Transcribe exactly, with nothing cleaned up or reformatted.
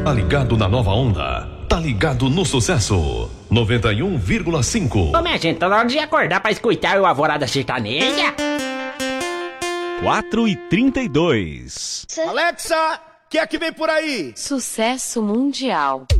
Tá ligado na nova onda? Tá ligado no sucesso? noventa e um vírgula cinco. Ô, minha gente, tá na hora de acordar pra escutar o Alvorada Sertaneja. quatro e trinta e dois. Alexa, o que é que vem por aí? Sucesso mundial.